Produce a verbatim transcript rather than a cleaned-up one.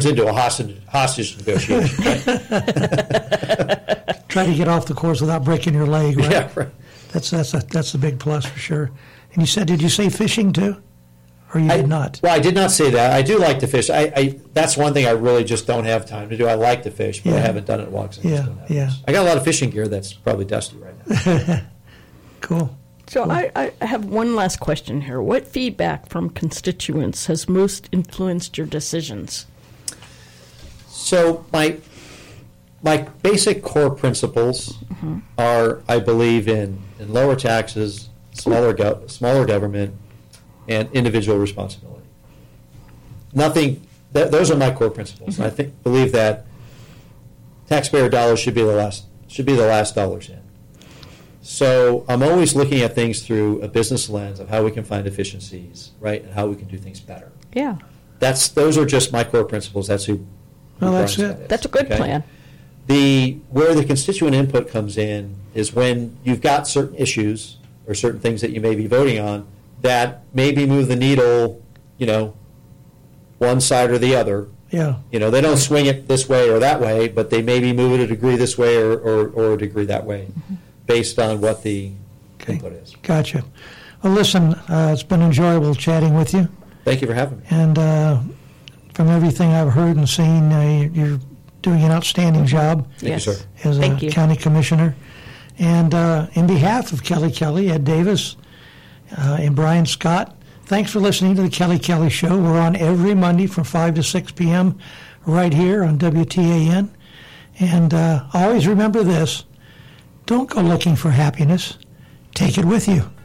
turns into a hostage, hostage negotiation. Right? Try to get off the course without breaking your leg, right? Yeah, right. That's that's a, that's a big plus for sure. And you said, did you say fishing too, or you I, did not? Well, I did not say that. I do like to fish. I, I that's one thing I really just don't have time to do. I like to fish, but Yeah. I haven't done it in a while 'cause I just Yeah, don't have yeah. it. I got a lot of fishing gear that's probably dusty right now. Cool. So I, I have one last question here. What feedback from constituents has most influenced your decisions? So my my basic core principles Mm-hmm. are, I believe in, in lower taxes, smaller gov- smaller government, and individual responsibility. Nothing. Th- those are my core principles. Mm-hmm. And I think believe that taxpayer dollars should be the last should be the last dollars in. So I'm always looking at things through a business lens of how we can find efficiencies, right, and how we can do things better. Yeah, That's those are just my core principles. That's who. who Well, that's Brian it. Scott is, that's a good okay? plan. The where the constituent input comes in is when you've got certain issues or certain things that you may be voting on that maybe move the needle, you know, one side or the other. Yeah. You know, they don't swing it this way or that way, but they maybe move it a degree this way or, or, or a degree that way, Mm-hmm. based on what the Okay. input is. Gotcha. Well, listen, uh, it's been enjoyable chatting with you. Thank you for having me. And uh, from everything I've heard and seen, uh, you're doing an outstanding job Thank yes. you, sir. as a Thank you. county commissioner. And uh, in behalf of Kelly Kelly, Ed Davis, uh, and Brian Scott, thanks for listening to the Kelly Kelly Show. We're on every Monday from five to six p.m. right here on W T A N. And uh, always remember this, don't go looking for happiness. Take it with you.